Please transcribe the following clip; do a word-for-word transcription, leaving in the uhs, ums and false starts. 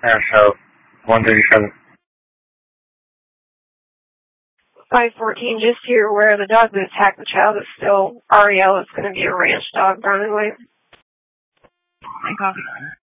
And so, one thirty-seven. five fourteen, just so you're aware, the dog that attacked the child is still Ariel. It's going to be a ranch dog, brown and white. I copy.